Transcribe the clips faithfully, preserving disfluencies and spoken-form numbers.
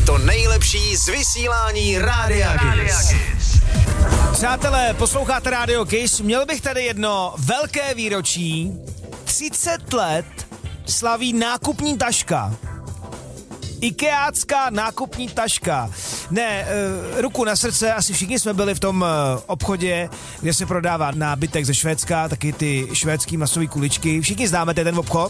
to nejlepší z vysílání Rádia Kiss. Přátelé, posloucháte Radio Kiss, měl bych tady jedno velké výročí. třicet let slaví nákupní taška. Ikeácká nákupní taška. Ne, uh, ruku na srdce, asi všichni jsme byli v tom uh, obchodě, kde se prodává nábytek ze Švédska, taky ty švédský masové kuličky. Všichni známe ten obchod.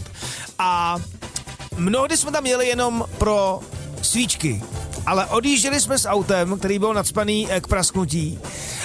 A mnohdy jsme tam jeli jenom pro svíčky. Ale odjížděli jsme s autem, který byl nacpaný k prasknutí.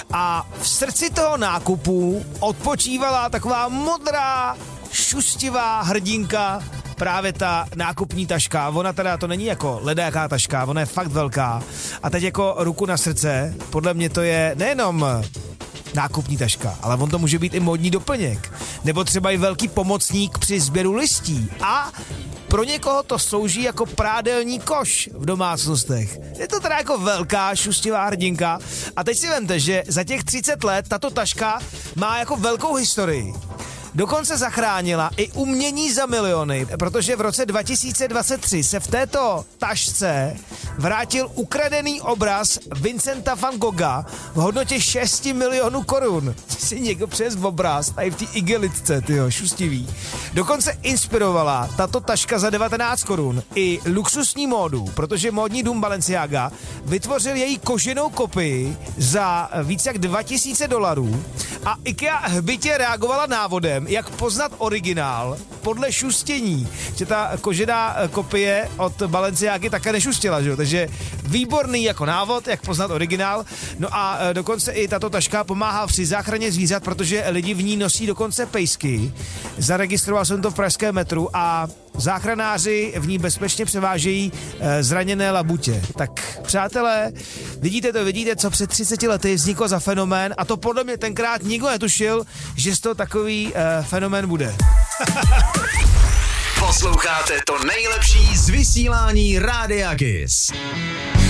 A v srdci toho nákupu odpočívala taková modrá, šustivá hrdinka, právě ta nákupní taška. Ona teda to není jako ledajaká taška, ona je fakt velká. A teď jako ruku na srdce, podle mě to je nejenom nákupní taška, ale on to může být i módní doplněk. Nebo třeba i velký pomocník při sběru listí. A pro někoho to slouží jako prádelní koš v domácnostech. Je to teda jako velká šustivá hrdinka. A teď si vemte, že za těch třicet let tato taška má jako velkou historii. Dokonce zachránila i umění za miliony, protože v roce dva tisíce dvacet tři se v této tašce vrátil ukradený obraz Vincenta van Gogha v hodnotě šest milionů korun. Si někdo přes obraz tady v té igelitce, tyjo, šustivý. Dokonce inspirovala tato taška za devatenáct korun i luxusní módu, protože módní dům Balenciaga vytvořil její koženou kopii za více jak dva tisíce dolarů a IKEA hbitě reagovala návodem, jak poznat originál podle šustění. Že ta kožená kopie od Balenciagy také nešustila, že jo? Takže výborný jako návod, jak poznat originál. No a dokonce i tato taška pomáhá při záchraně zvířat, protože lidi v ní nosí dokonce pejsky. Zaregistroval jsem to v pražském metru a záchranáři v ní bezpečně převážejí e, zraněné labutě. Tak přátelé, vidíte to, vidíte, co před třiceti lety vzniklo za fenomén a to podle mě tenkrát nikdo netušil, že to takový e, fenomén bude. Posloucháte to nejlepší z vysílání Rádia Kiss.